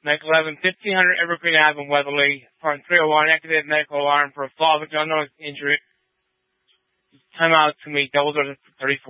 Medical 11, 1500 Evergreen Ave in Weatherly. Part 301, activated medical alarm for a fall of unknown injury. Time out to me, double 34.